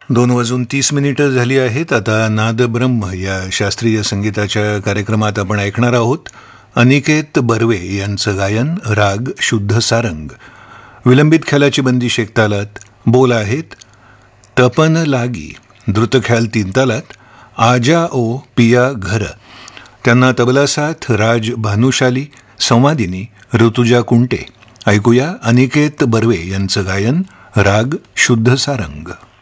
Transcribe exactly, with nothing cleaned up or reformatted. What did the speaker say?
दोन वाजून तीस मिनिटं झाली आहेत. आता नाद ब्रह्म या शास्त्रीय संगीताच्या कार्यक्रमात आपण ऐकणार आहोत अनिकेत बर्वे यांचं गायन, राग शुद्ध सारंग. विलंबित ख्यालाची बंदी शेकतालात, बोल आहेत तपन लागी, द्रुत ख्याल तीन तालात, आजा ओ पिया घर. त्यांना तबला साथ राज भानुशाली, संवादिनी ऋतुजा कुंटे. ऐकूया अनिकेत बर्वे यांचं गायन, राग शुद्ध सारंग.